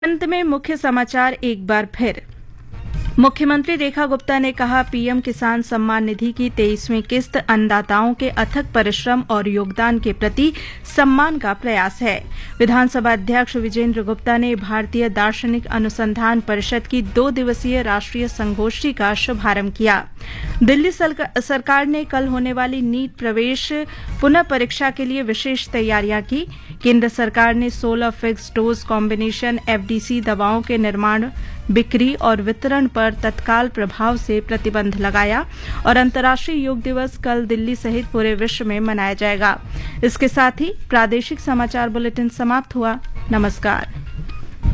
अंत में मुख्य समाचार एक बार फिर। मुख्यमंत्री रेखा गुप्ता ने कहा, पीएम किसान सम्मान निधि की 23वीं किस्त अन्नदाताओं के अथक परिश्रम और योगदान के प्रति सम्मान का प्रयास है। विधानसभा अध्यक्ष विजेंद्र गुप्ता ने भारतीय दार्शनिक अनुसंधान परिषद की 2 दिवसीय राष्ट्रीय संगोष्ठी का शुभारंभ किया। दिल्ली सरकार ने कल होने वाली नीट प्रवेश पुनः परीक्षा के लिए विशेष तैयारियां की। केंद्र सरकार ने 16 फिक्स्ड डोज कॉम्बिनेशन एफडीसी दवाओं के निर्माण, बिक्री और वितरण पर तत्काल प्रभाव से प्रतिबंध लगाया और अंतर्राष्ट्रीय योग दिवस कल दिल्ली सहित पूरे विश्व में मनाया जाएगा। इसके साथ ही प्रादेशिक समाचार बुलेटिन समाप्त हुआ। नमस्कार।